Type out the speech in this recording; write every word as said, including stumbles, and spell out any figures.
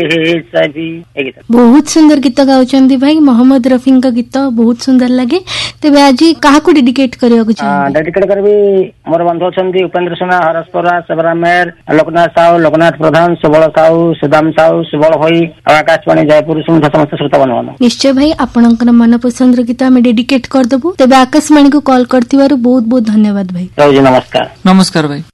बहुत सुंदर गीत गाउचंदी भाई मोहम्मद रफी का गीत बहुत सुंदर लगे। तेबे आज काहा को डेडिकेट करियो को चाहि? डेडिकेट करबी मोर बंधु अछंती उपेंद्र सुना, हरस परा, सबरा मेहर, लोकनाथ साहू, लोकनाथ प्रधान, सुबल साहू, सुदाम साहू, सुबल होई, आकाशवाणी जयपुर सुन समस्त श्रोता बन। निश्चय भाई आपनकर मन पसंद र गीत हमें डेडिकेट कर देबो। तेबे आकाशवाणी को कॉल करथिवारु बहुत बहुत धन्यवाद भाई। नमस्कार। नमस्कार भाई।